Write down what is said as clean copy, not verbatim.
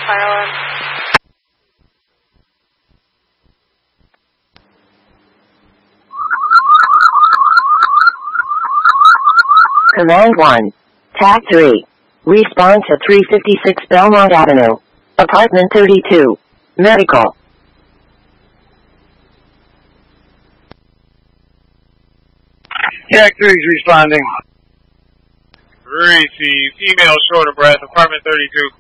fire alarm. Command 1. TAC 3. Respond to 356 Belmont Avenue. Apartment 32. Medical. TAC 3 is responding. Received. Female short of breath, apartment 32.